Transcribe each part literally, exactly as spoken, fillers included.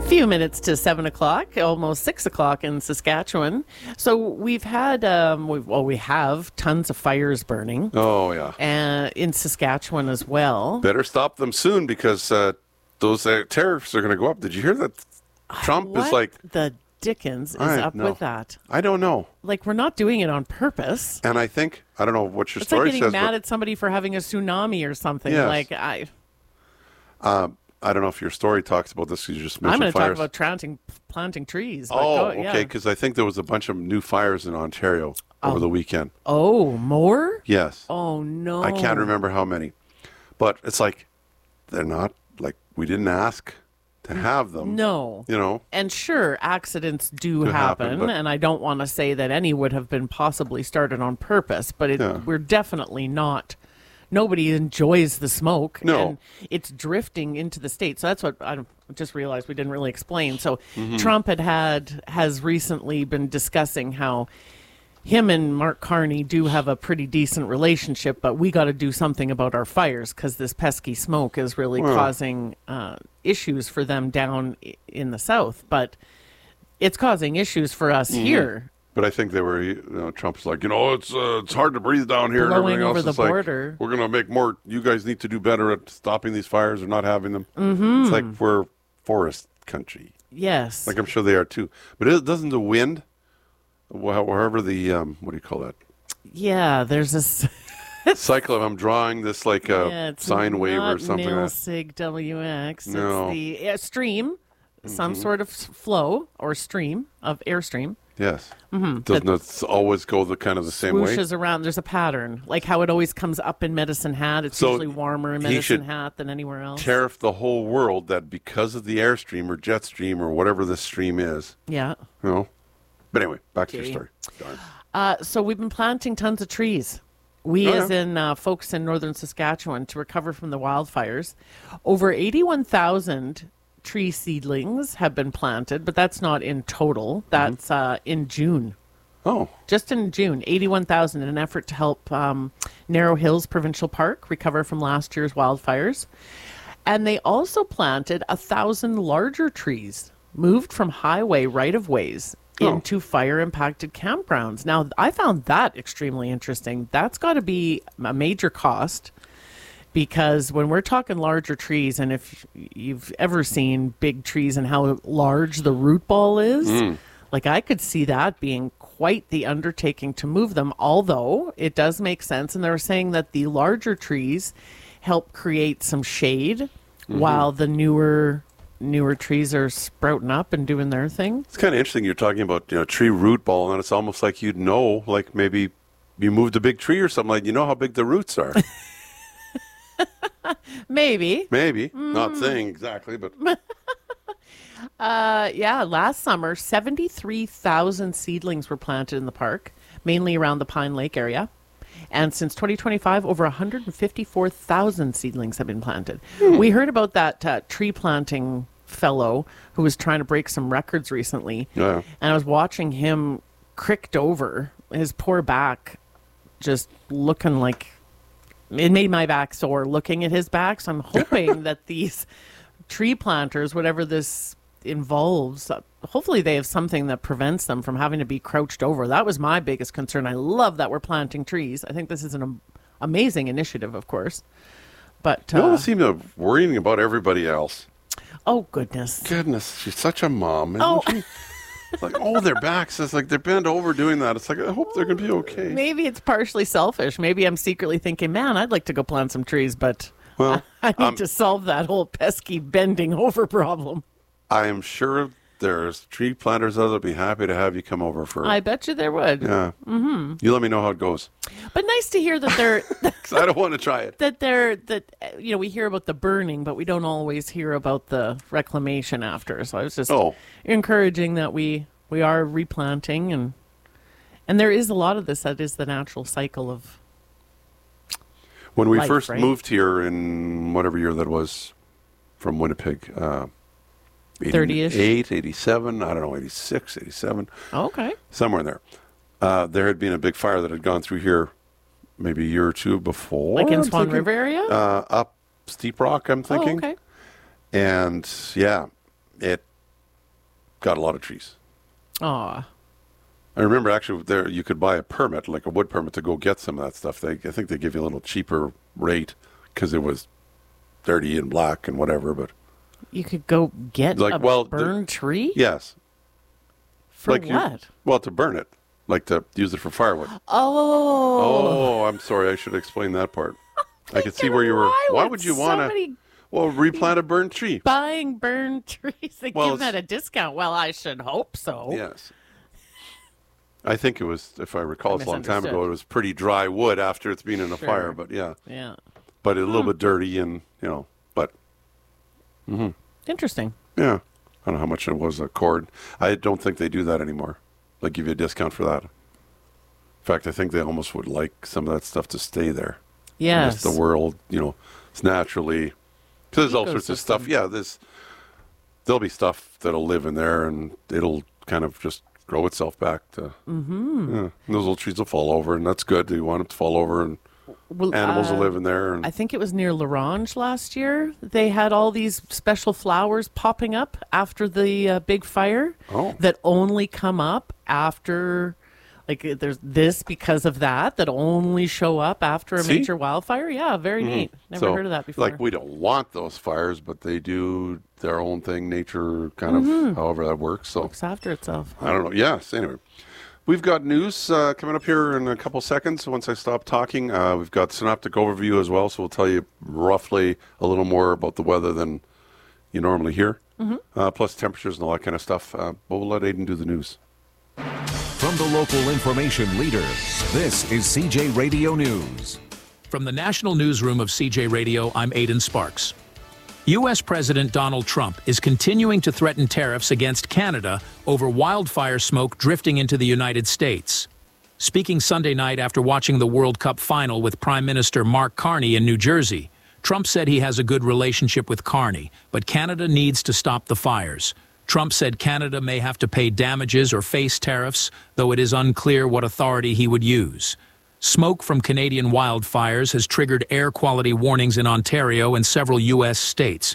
Few minutes to seven o'clock, almost six o'clock in Saskatchewan. So we've had, um, we've, well, we have tons of fires burning. Oh, yeah. And in Saskatchewan as well. Better stop them soon because uh, those uh, tariffs are going to go up. Did you hear that Trump what is like... the dickens is I up know. with that? I don't know. Like, we're not doing it on purpose. And I think, I don't know what your It's story like getting says. mad but, at somebody for having a tsunami or something. Yes. Like, I... uh, I don't know if your story talks about this. You just mentioned I'm going to talk fires. about planting, planting trees. but Oh, go- okay, yeah. because I think there was a bunch of new fires in Ontario over Oh. the weekend. Oh, more? Yes. Oh, no. I can't remember how many. But it's like, they're not, like, we didn't ask to have them. No. You know? And sure, accidents do Do happen, happen, but- and I don't want to say that any would have been possibly started on purpose, but it, Yeah. we're definitely not. Nobody enjoys the smoke, No. and it's drifting into the state. So that's what I just realized we didn't really explain. So Mm-hmm. Trump had had has recently been discussing how him and Mark Carney do have a pretty decent relationship, but we got to do something about our fires because this pesky smoke is really Well. causing uh, issues for them down i- in the south. But it's causing issues for us Mm-hmm. here. But I think they were, you know, Trump's like, you know, it's uh, it's hard to breathe down here. and Blowing everything over else. the It's like, border. we're going to make more. You guys need to do better at stopping these fires or not having them. Mm-hmm. It's like we're forest country. Yes. Like I'm sure they are too. But it, doesn't the wind, wh- wherever the, um, what do you call that? yeah, there's this... Cycle of I'm drawing this like a yeah, it's sine wave or not something. like that. Nilsig W X. No. It's the yeah, stream, some sort of s- flow or stream of airstream. Yes. Mm-hmm. Doesn't it always go the kind of the same way? Swooshes around. There's a pattern, like how it always comes up in Medicine Hat. It's So usually warmer in he Medicine should Hat than anywhere else. Tariff the whole world that because of the airstream or jet stream or whatever the stream is, yeah. you know. But anyway, back to Okay. your story. Darn. Uh, so we've been planting tons of trees. We, Oh, as yeah. in uh, folks in northern Saskatchewan, to recover from the wildfires. Over eighty-one thousand tree seedlings have been planted, but that's not in total. That's uh, in June. Oh, Just in June, eighty-one thousand in an effort to help um, Narrow Hills Provincial Park recover from last year's wildfires. And they also planted a thousand larger trees moved from highway right-of-ways Oh. into fire-impacted campgrounds. Now, I found that extremely interesting. That's got to be a major cost because when we're talking larger trees, and if you've ever seen big trees and how large the root ball is, like I could see that being quite the undertaking to move them, although it does make sense. And they were saying that the larger trees help create some shade while the newer newer trees are sprouting up and doing their thing. it's kind of interesting. You're talking about you know tree root ball, and it's almost like you'd know, like maybe you moved a big tree or something. Like you know how big the roots are. Maybe. Maybe not saying exactly, but Uh, yeah, last summer, seventy-three thousand seedlings were planted in the park, mainly around the Pine Lake area. And since twenty twenty-five, over one hundred fifty-four thousand seedlings have been planted. We heard about that uh, tree planting fellow who was trying to break some records recently. Yeah. And I was watching him cricked over, his poor back just looking like... It made my back sore looking at his back. So I'm hoping that these tree planters, whatever this involves, uh, hopefully they have something that prevents them from having to be crouched over. That was my biggest concern. I love that we're planting trees. I think this is an am- amazing initiative, of course. But, you uh, don't seem to worrying about everybody else. oh, goodness. Goodness, she's such a mom. Isn't Oh. she? It's like, oh, their backs. It's like they're bent over doing that. It's like, I hope they're going to be okay. Maybe it's partially selfish. Maybe I'm secretly thinking, man, I'd like to go plant some trees, but Well, I need um, to solve that whole pesky bending over problem. I am sure there's tree planters out there that'll be happy to have you come over for. I bet you there would. yeah. Mm-hmm. You let me know how it goes. But nice to hear that they're... 'Cause I don't want to try it. that they're that uh, you know we hear about the burning, but we don't always hear about the reclamation after. So I was just Oh. encouraging that we we are replanting, and and there is a lot of this that is the natural cycle of When we life, first right? moved here in whatever year that was from Winnipeg, uh, thirty-ish. eighty-eight, eighty-seven, I don't know, eighty-six, eighty-seven, Okay. somewhere in there. Uh, there had been a big fire that had gone through here maybe a year or two before. Like in I'm Swan thinking. River area? Uh, up Steep Rock, I'm thinking. Oh, okay. And yeah, it got a lot of trees. Aw. I remember actually there you could buy a permit, like a wood permit, to go get some of that stuff. They, I think they give you a little cheaper rate because it was dirty and black and whatever. But You could go get like, a well, burned the, tree? Yes. For like what? You, well, to burn it, like to use it for firewood. Oh. Oh, I'm sorry. I should explain that part. I could see where you were. Why, Why would would you want to? somebody Well, replant a burned tree. buying burned trees and Well, give that it's- a discount? Well, I should hope so. Yes. I think it was, if I recall, I it's a long time ago, misunderstood. it was pretty dry wood after it's been in a Sure. fire. But yeah, Yeah. but a little bit dirty and, you know, but Interesting. yeah. I don't know how much it was a cord. I don't think they do that anymore. Like, give you a discount for that. In fact, I think they almost would like some of that stuff to stay there. Yes. Just the world, you know, it's naturally, because there's all sorts of stuff. Ecosystem. Yeah, there's, there'll be stuff that'll live in there and it'll kind of just grow itself back to, mm-hmm. yeah. And those little trees will fall over, and that's good. You want them to fall over, and Well, animals uh, will live in there. And I think it was near Larange last year. They had all these special flowers popping up after the uh, big fire Oh. that only come up after, like, uh, there's this because of that, that only show up after a See? major wildfire. Yeah, very neat. Never so, heard of that before. Like, we don't want those fires, but they do their own thing, nature kind Mm-hmm. of, however that works. So Looks after itself. I don't know. Yes. Anyway, we've got news uh, coming up here in a couple seconds. Once I stop talking, uh, we've got synoptic overview as well. So we'll tell you roughly a little more about the weather than you normally hear, mm-hmm. uh, plus temperatures and all that kind of stuff. Uh, but we'll let Aiden do the news. From the local information leader, this is C J Radio News. From the National Newsroom of C J Radio, I'm Aidan Sparks. U S. President Donald Trump is continuing to threaten tariffs against Canada over wildfire smoke drifting into the United States. Speaking Sunday night after watching the World Cup final with Prime Minister Mark Carney in New Jersey, Trump said he has a good relationship with Carney, but Canada needs to stop the fires. Trump said Canada may have to pay damages or face tariffs, though it is unclear what authority he would use. Smoke from Canadian wildfires has triggered air quality warnings in Ontario and several U S states.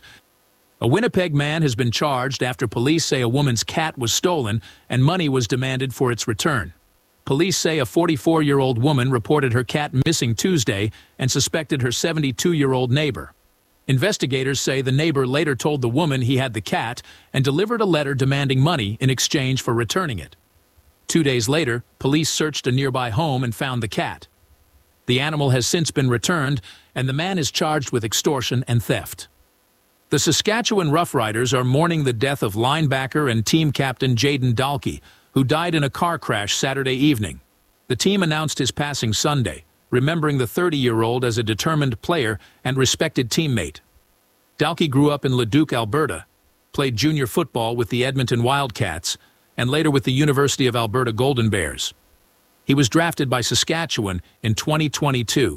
A Winnipeg man has been charged after police say a woman's cat was stolen and money was demanded for its return. Police say a forty-four-year-old woman reported her cat missing Tuesday and suspected her seventy-two-year-old neighbor. Investigators say the neighbor later told the woman he had the cat and delivered a letter demanding money in exchange for returning it. Two days later, police searched a nearby home and found the cat. The animal has since been returned, and the man is charged with extortion and theft. The Saskatchewan Roughriders are mourning the death of linebacker and team captain Jaden Dalkey, who died in a car crash Saturday evening. The team announced his passing Sunday, remembering the thirty-year-old as a determined player and respected teammate. Dalkey grew up in Leduc, Alberta, played junior football with the Edmonton Wildcats, and later with the University of Alberta Golden Bears. He was drafted by Saskatchewan in twenty twenty-two.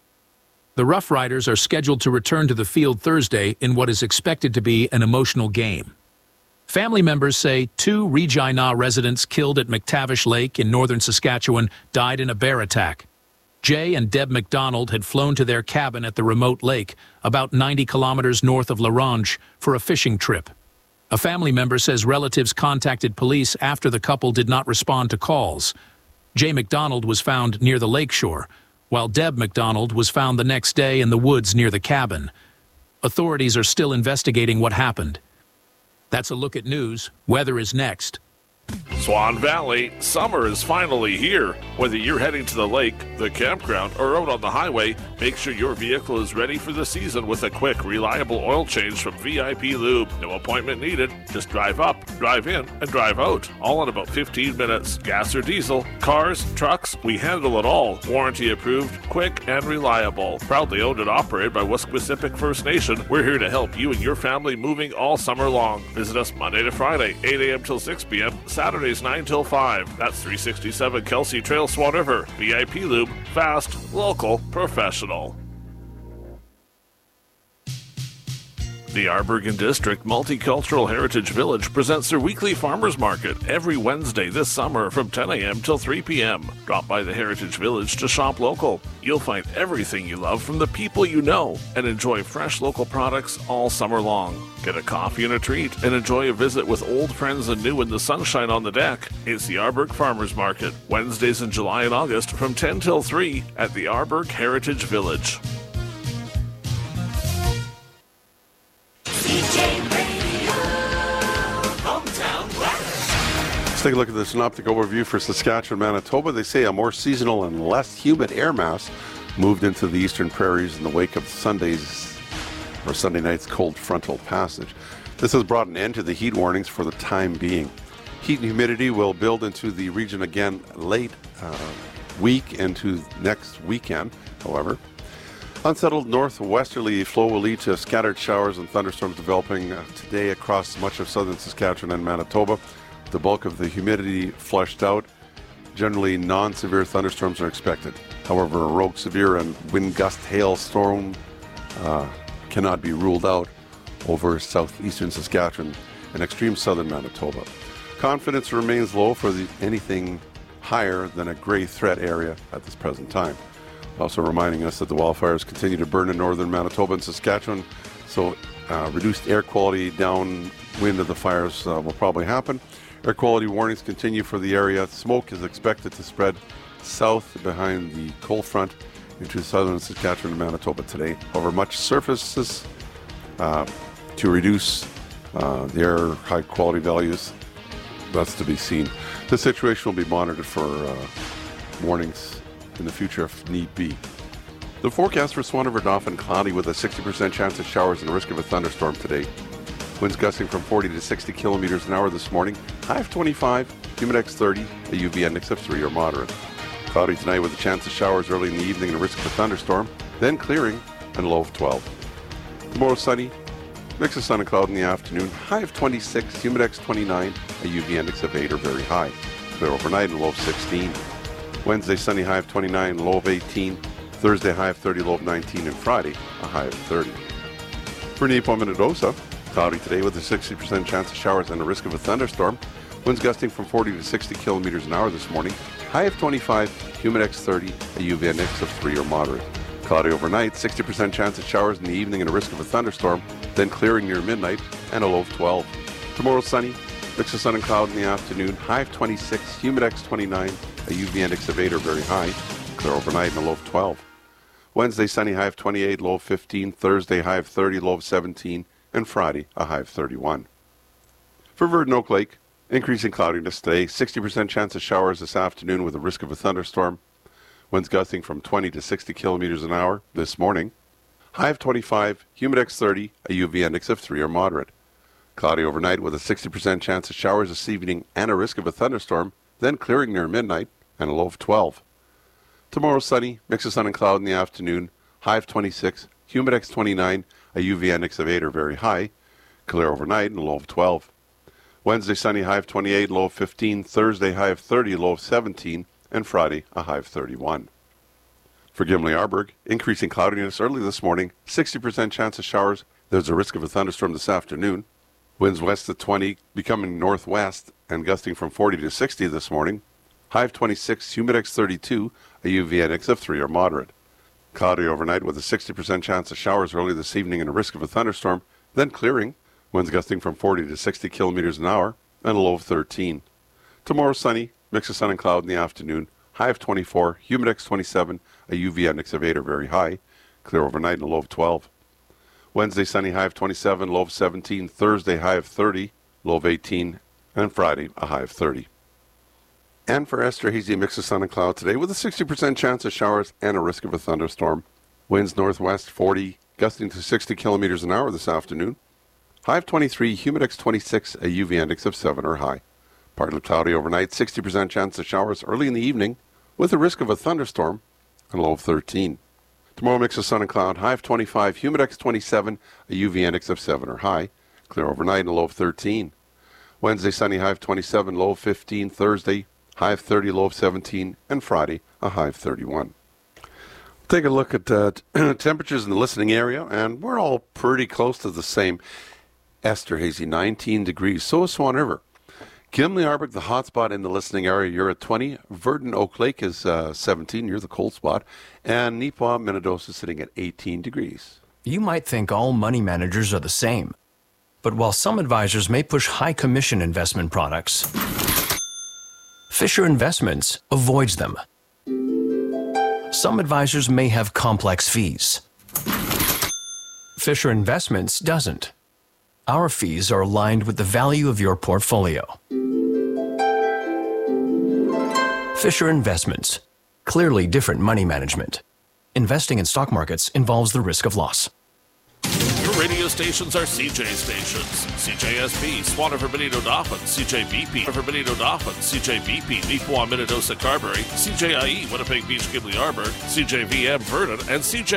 The Roughriders are scheduled to return to the field Thursday in what is expected to be an emotional game. Family members say two Regina residents killed at McTavish Lake in northern Saskatchewan died in a bear attack. Jay and Deb McDonald had flown to their cabin at the remote lake, about ninety kilometers north of Larange, for a fishing trip. A family member says relatives contacted police after the couple did not respond to calls. Jay McDonald was found near the lakeshore, while Deb McDonald was found the next day in the woods near the cabin. Authorities are still investigating what happened. That's a look at news. Weather is next. Swan Valley, summer is finally here. Whether you're heading to the lake, the campground, or out on the highway, make sure your vehicle is ready for the season with a quick, reliable oil change from V I P Lube. No appointment needed. Just drive up, drive in, and drive out. All in about fifteen minutes. Gas or diesel, cars, trucks, we handle it all. Warranty approved, quick, and reliable. Proudly owned and operated by Wesquisipic First Nation, we're here to help you and your family moving all summer long. Visit us Monday to Friday, eight a.m. till six p.m., Saturdays nine till five. That's three sixty-seven Kelsey Trail, Swan River. V I P Lube, fast, local, professional. The Arbergen District Multicultural Heritage Village presents their weekly farmers market every Wednesday this summer from ten a.m. till three p.m. Drop by the Heritage Village to shop local. You'll find everything you love from the people you know and enjoy fresh local products all summer long. Get a coffee and a treat and enjoy a visit with old friends and new in the sunshine on the deck. It's the Arberg Farmers Market, Wednesdays in July and August from ten till three at the Arberg Heritage Village. Let's take a look at the synoptic overview for Saskatchewan, Manitoba. They say a more seasonal and less humid air mass moved into the eastern prairies in the wake of Sunday's or Sunday night's cold frontal passage. This has brought an end to the heat warnings for the time being. Heat and humidity will build into the region again late uh, week into next weekend, however. Unsettled northwesterly flow will lead to scattered showers and thunderstorms developing uh, today across much of southern Saskatchewan and Manitoba. The bulk of the humidity flushed out. Generally, non-severe thunderstorms are expected. However, a rogue severe and wind gust hail storm uh, cannot be ruled out over southeastern Saskatchewan and extreme southern Manitoba. Confidence remains low for the, anything higher than a gray threat area at this present time. Also reminding us that the wildfires continue to burn in northern Manitoba and Saskatchewan, so uh, reduced air quality downwind of the fires uh, will probably happen. Air quality warnings continue for the area. Smoke is expected to spread south behind the cold front into southern Saskatchewan and Manitoba today. However, much surfaces uh, to reduce uh, the air high quality values. That's to be seen. This situation will be monitored for uh, warnings in the future if need be. The forecast for Swan River Dauphin cloudy with a sixty percent chance of showers and a risk of a thunderstorm today. Winds gusting from forty to sixty kilometers an hour this morning. High of twenty-five, humidex thirty, a U V index of three or moderate. Cloudy tonight with a chance of showers early in the evening and a risk of a thunderstorm. Then clearing and a low of twelve. Tomorrow sunny, mix of sun and cloud in the afternoon. High of twenty-six, humidex twenty-nine, a U V index of eight or very high. Clear overnight and low of sixteen. Wednesday sunny, high of twenty-nine, low of eighteen. Thursday high of thirty, low of nineteen, and Friday a high of thirty. For Neepo Minnedosa, cloudy today with a sixty percent chance of showers and a risk of a thunderstorm. Winds gusting from forty to sixty kilometers an hour this morning. High of twenty-five, humidex thirty, a U V index of three or moderate. Cloudy overnight, sixty percent chance of showers in the evening and a risk of a thunderstorm, then clearing near midnight and a low of twelve. Tomorrow sunny, mix of sun and cloud in the afternoon. High of twenty-six, humidex twenty-nine, a U V index of eight or very high. Clear overnight and a low of twelve. Wednesday sunny, high of twenty-eight, low of fifteen. Thursday high of thirty, low of seventeen. And Friday, a high of thirty-one. For Virden Oak Lake, increasing cloudiness today, sixty percent chance of showers this afternoon with a risk of a thunderstorm. Winds gusting from twenty to sixty kilometers an hour this morning. High of twenty-five, humidex thirty, a U V index of three or moderate. Cloudy overnight with a sixty percent chance of showers this evening and a risk of a thunderstorm, then clearing near midnight and a low of twelve. Tomorrow sunny, mix of sun and cloud in the afternoon. High of twenty-six, humidex twenty-nine, a U V index of eight or very high. Clear overnight and a low of twelve. Wednesday sunny, high of twenty-eight, low of fifteen. Thursday high of thirty, low of seventeen. And Friday a high of thirty-one. For Gimli Arberg, increasing cloudiness early this morning, sixty percent chance of showers. There's a risk of a thunderstorm this afternoon. Winds west of twenty, becoming northwest and gusting from forty to sixty this morning. High of twenty-six, humidex thirty-two, a U V index of three or moderate. Cloudy overnight with a sixty percent chance of showers early this evening and a risk of a thunderstorm, then clearing. Winds gusting from forty to sixty kilometers an hour and a low of thirteen. Tomorrow sunny, mix of sun and cloud in the afternoon. High of twenty-four, humidex twenty-seven, a U V index of eight or very high. Clear overnight and a low of twelve. Wednesday sunny, high of twenty-seven, low of seventeen. Thursday high of thirty, low of eighteen. And Friday a high of thirty. And for Esther, hazy mix of sun and cloud today with a sixty percent chance of showers and a risk of a thunderstorm. Winds northwest forty, gusting to sixty kilometers an hour this afternoon. High of twenty-three, humidex twenty-six, a U V index of seven or high. Partly cloudy overnight, sixty percent chance of showers early in the evening with a risk of a thunderstorm and a low of thirteen. Tomorrow mix of sun and cloud, high of twenty-five, humidex twenty-seven, a U V index of seven or high. Clear overnight and a low of thirteen. Wednesday sunny, high of twenty-seven, low of fifteen. Thursday high of thirty, low of seventeen. And Friday a high of thirty-one. take a look at uh, t- temperatures in the listening area, and we're all pretty close to the same. Esterhazy, nineteen degrees. So is Swan River. Gimli Arbic, the hot spot in the listening area, you're at twenty. Verdon Oak Lake is uh, seventeen. You're the cold spot. And Neepawa, Minnedosa is sitting at eighteen degrees. You might think all money managers are the same. But while some advisors may push high commission investment products, Fisher Investments avoids them. Some advisors may have complex fees. Fisher Investments doesn't. Our fees are aligned with the value of your portfolio. Fisher Investments. Clearly different money management. Investing in stock markets involves the risk of loss. Your radio stations are C J stations. C J S P, Swan River, Benito Dauphin, C J B P, River Benito Dauphin, C J B P, Neepawa, Minnedosa, Carberry, C J I E, Winnipeg Beach, Gimli Arbor, C J V M, Verdon, and C J